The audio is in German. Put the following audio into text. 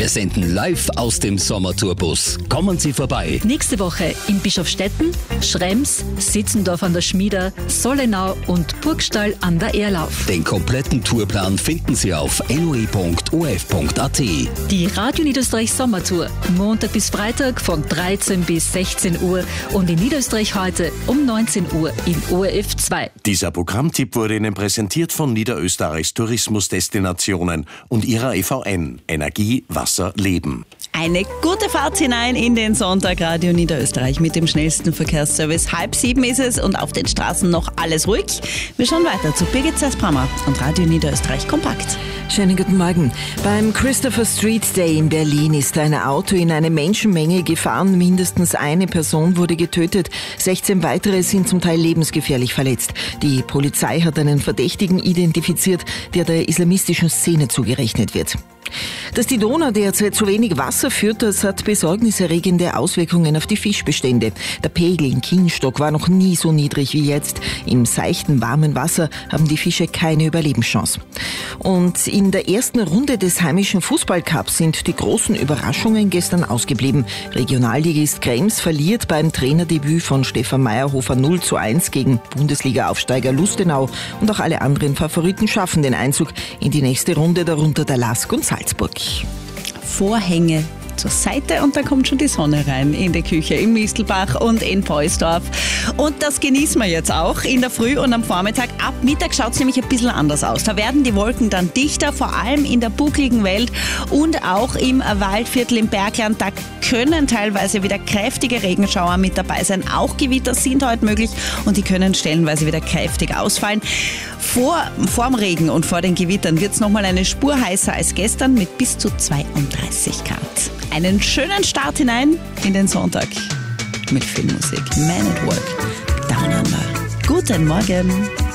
Wir senden live aus dem Sommertourbus. Kommen Sie vorbei. Nächste Woche in Bischofstetten, Schrems, Sitzendorf an der Schmieder, Sollenau und Burgstall an der Erlauf. Den kompletten Tourplan finden Sie auf noe.of.at. Die Radio Niederösterreich Sommertour, Montag bis Freitag von 13 bis 16 Uhr und in Niederösterreich heute um 19 Uhr in ORF 2. Dieser Programmtipp wurde Ihnen präsentiert von Niederösterreichs Tourismusdestinationen und ihrer EVN. Energie, Wasser, Leben. Eine gute Fahrt hinein in den Sonntag Radio Niederösterreich mit dem schnellsten Verkehrsservice. 6:30 ist es und auf den Straßen noch alles ruhig. Wir schauen weiter zu Birgit Zeisbrammer und Radio Niederösterreich Kompakt. Schönen guten Morgen. Beim Christopher Street Day in Berlin ist ein Auto in eine Menschenmenge gefahren. Mindestens eine Person wurde getötet. 16 weitere sind zum Teil lebensgefährlich verletzt. Die Polizei hat einen Verdächtigen identifiziert, der der islamistischen Szene zugerechnet wird. Dass die Donau derzeit zu wenig Wasser führt, das hat besorgniserregende Auswirkungen auf die Fischbestände. Der Pegel in Kienstock war noch nie so niedrig wie jetzt. Im seichten, warmen Wasser haben die Fische keine Überlebenschance. Und in der ersten Runde des heimischen Fußballcups sind die großen Überraschungen gestern ausgeblieben. Regionalligist Krems verliert beim Trainerdebüt von Stefan Meyerhofer 0:1 gegen Bundesliga-Aufsteiger Lustenau. Und auch alle anderen Favoriten schaffen den Einzug in die nächste Runde, darunter der LASK und Salzburg. Vorhänge zur Seite und da kommt schon die Sonne rein in die Küche in Mistelbach und in Poisdorf. Und das genießen wir jetzt auch in der Früh und am Vormittag. Ab Mittag schaut es nämlich ein bisschen anders aus. Da werden die Wolken dann dichter, vor allem in der buckligen Welt und auch im Waldviertel im Bergland. Da können teilweise wieder kräftige Regenschauer mit dabei sein. Auch Gewitter sind heute möglich und die können stellenweise wieder kräftig ausfallen. Vorm Regen und vor den Gewittern wird es nochmal eine Spur heißer als gestern mit bis zu 32 Grad. Einen schönen Start hinein in den Sonntag mit viel Musik. Man at Work, Down Under. Guten Morgen.